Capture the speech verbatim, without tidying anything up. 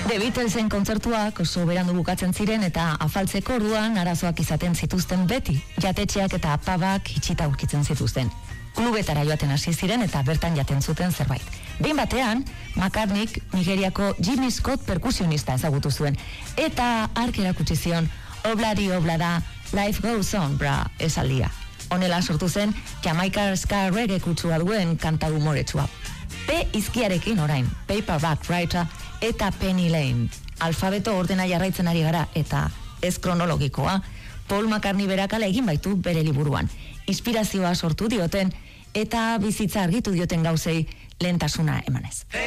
The Beatlesen kontzertuak oso berandu bukatzen ziren eta afaltzeko orduan arazoak izaten zituzten beti. Jatetxeak eta pubak itxita aurkitzen zituzten. Klubetara joaten hasi ziren eta bertan jaten zuten zerbait. Behin batean, McCartneyk Nigeriako Jimmy Scott perkusionista ezagutu zuen eta hark erakutsi zion obladi oblada, life goes on, bra, esaldia. Honela sortu zen Jamaica ska reggae kutsua duen kanta humoretsua. P izkiarekin orain, Paperback Writer eta Penny Lane. Alfabeto ordena jarraitzen ari gara eta ez kronologikoa. Paul McCartney berak hala egin baitu bere liburuan. Inspirazioa sortu dioten eta bizitza argitu dioten gauzei lehentasuna emanez.